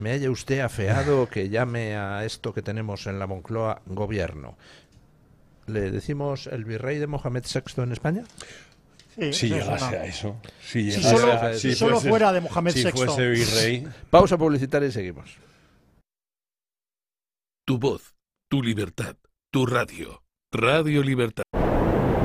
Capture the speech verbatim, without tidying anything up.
me haya usted afeado que llame a esto que tenemos en la Moncloa gobierno. ¿Le decimos el virrey de Mohamed sexto en España? Sí, Si eso es llegase una- a eso. Si, Si llegase solo, a- si si solo fuese- fuera de Mohamed si sexto. fuese virrey. Pausa publicitaria y seguimos. Tu voz, tu libertad, tu radio. Radio Libertad.